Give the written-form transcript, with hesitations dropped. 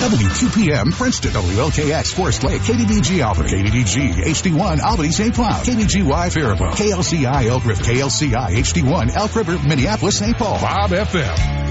WQPM Princeton, WLKX Forest Lake, KDBG Albany, KDDG HD1 Albany St. Cloud, KBGY Faribault, KLCI Elk River, KLCI HD1 Elk River, Minneapolis St. Paul, Bob FM.